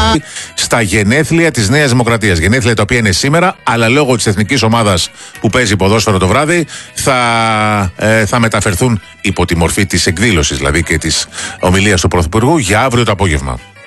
στα γενέθλια της Νέας Δημοκρατίας. Γενέθλια τα οποία είναι σήμερα, αλλά λόγω της εθνικής ομάδας που παίζει ποδόσφαιρο το βράδυ θα μεταφερθούν υπό τη μορφή της εκδήλωσης, δηλαδή και της ομιλίας του Πρωθυπουργού, για αύριο το απόγευμα.